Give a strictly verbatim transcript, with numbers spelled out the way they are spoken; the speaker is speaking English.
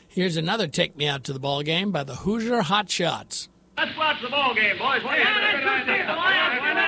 Here's another Take Me Out to the Ball Game by the Hoosier Hot Shots. Let's watch the ball game, boys. What do you think?